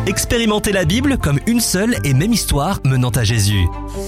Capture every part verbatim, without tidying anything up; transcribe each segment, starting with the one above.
Expérimentez la Bible comme une seule et même histoire menant à Jésus.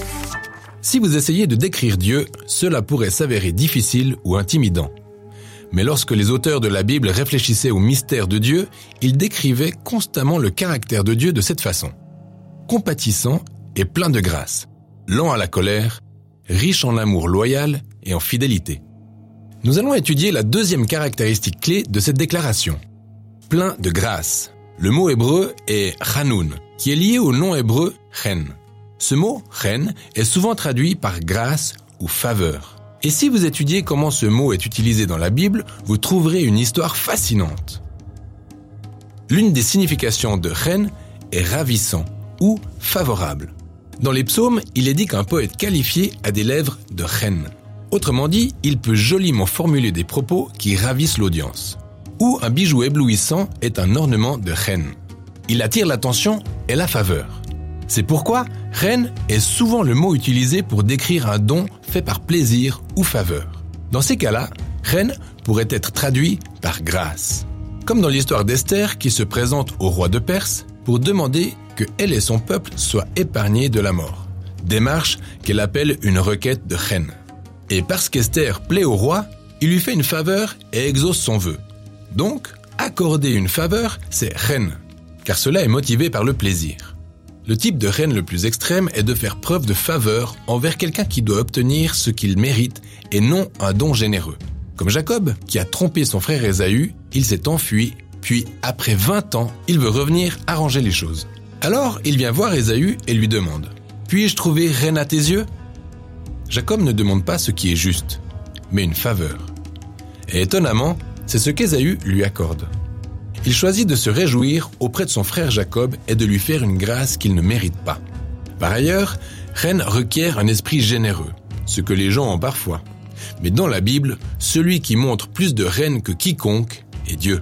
Si vous essayez de décrire Dieu, cela pourrait s'avérer difficile ou intimidant. Mais lorsque les auteurs de la Bible réfléchissaient au mystère de Dieu, ils décrivaient constamment le caractère de Dieu de cette façon. Compatissant et plein de grâce, lent à la colère, riche en amour loyal et en fidélité. Nous allons étudier la deuxième caractéristique clé de cette déclaration. Plein de grâce. Le mot hébreu est chanoun, qui est lié au nom hébreu chen. Ce mot chen est souvent traduit par grâce ou faveur. Et si vous étudiez comment ce mot est utilisé dans la Bible, vous trouverez une histoire fascinante. L'une des significations de chen est ravissant ou favorable. Dans les psaumes, il est dit qu'un poète qualifié a des lèvres de chen. Autrement dit, il peut joliment formuler des propos qui ravissent l'audience. Ou un bijou éblouissant est un ornement de chen. Il attire l'attention et la faveur. C'est pourquoi chen est souvent le mot utilisé pour décrire un don fait par plaisir ou faveur. Dans ces cas-là, chen pourrait être traduit par grâce. Comme dans l'histoire d'Esther qui se présente au roi de Perse pour demander que elle et son peuple soient épargnés de la mort. Démarche qu'elle appelle une requête de chen. Et parce qu'Esther plaît au roi, il lui fait une faveur et exauce son vœu. Donc, accorder une faveur, c'est chen, car cela est motivé par le plaisir. Le type de chen le plus extrême est de faire preuve de faveur envers quelqu'un qui doit obtenir ce qu'il mérite et non un don généreux. Comme Jacob, qui a trompé son frère Ésaü, il s'est enfui, puis après vingt ans, il veut revenir arranger les choses. Alors, il vient voir Ésaü et lui demande « Puis-je trouver chen à tes yeux ?» Jacob ne demande pas ce qui est juste, mais une faveur. Et étonnamment, c'est ce qu'Ésaü lui accorde. Il choisit de se réjouir auprès de son frère Jacob et de lui faire une grâce qu'il ne mérite pas. Par ailleurs, chen requiert un esprit généreux, ce que les gens ont parfois. Mais dans la Bible, celui qui montre plus de chen que quiconque est Dieu.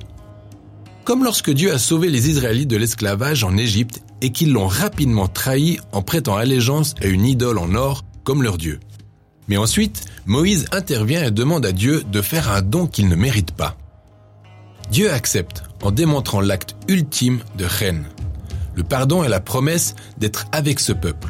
Comme lorsque Dieu a sauvé les Israélites de l'esclavage en Égypte et qu'ils l'ont rapidement trahi en prêtant allégeance à une idole en or comme leur Dieu. Mais ensuite, Moïse intervient et demande à Dieu de faire un don qu'il ne mérite pas. Dieu accepte en démontrant l'acte ultime de chen, le pardon et la promesse d'être avec ce peuple.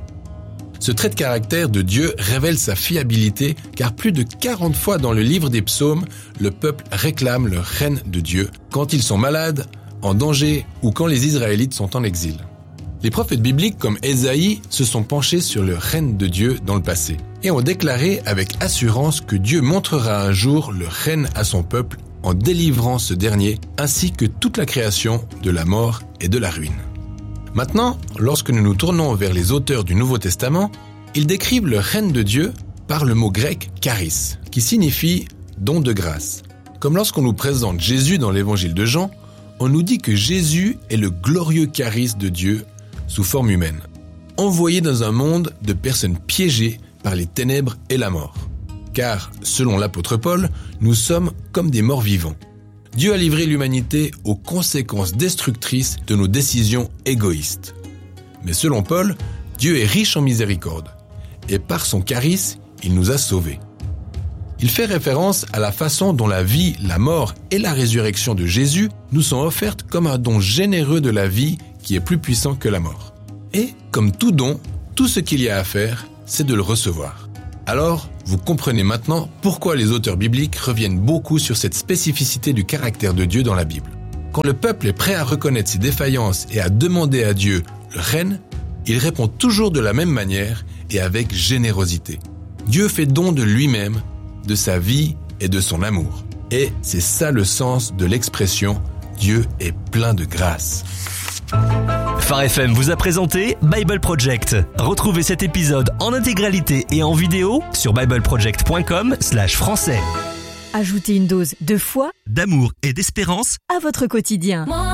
Ce trait de caractère de Dieu révèle sa fiabilité car plus de quarante fois dans le livre des psaumes, le peuple réclame le chen de Dieu quand ils sont malades, en danger ou quand les Israélites sont en exil. Les prophètes bibliques comme Ésaïe se sont penchés sur le chen de Dieu dans le passé et ont déclaré avec assurance que Dieu montrera un jour le chen à son peuple en délivrant ce dernier ainsi que toute la création de la mort et de la ruine. Maintenant, lorsque nous nous tournons vers les auteurs du Nouveau Testament, ils décrivent le chen de Dieu par le mot grec charis, qui signifie don de grâce. Comme lorsqu'on nous présente Jésus dans l'évangile de Jean, on nous dit que Jésus est le glorieux charis de Dieu sous forme humaine, envoyé dans un monde de personnes piégées par les ténèbres et la mort. Car, selon l'apôtre Paul, nous sommes comme des morts vivants. Dieu a livré l'humanité aux conséquences destructrices de nos décisions égoïstes. Mais selon Paul, Dieu est riche en miséricorde, et par son charis, il nous a sauvés. Il fait référence à la façon dont la vie, la mort et la résurrection de Jésus nous sont offertes comme un don généreux de la vie qui est plus puissant que la mort. Et, comme tout don, tout ce qu'il y a à faire, c'est de le recevoir. Alors, vous comprenez maintenant pourquoi les auteurs bibliques reviennent beaucoup sur cette spécificité du caractère de Dieu dans la Bible. Quand le peuple est prêt à reconnaître ses défaillances et à demander à Dieu le chen, il répond toujours de la même manière et avec générosité. Dieu fait don de lui-même, de sa vie et de son amour. Et c'est ça le sens de l'expression « Dieu est plein de grâce ». Phare F M vous a présenté Bible Project. Retrouvez cet épisode en intégralité et en vidéo sur bibleproject point com slash français. Ajoutez une dose de foi, d'amour et d'espérance à votre quotidien.